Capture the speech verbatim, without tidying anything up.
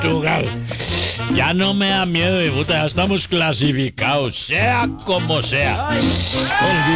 Portugal. Ya no me da miedo, mi puta, ya estamos clasificados, sea como sea.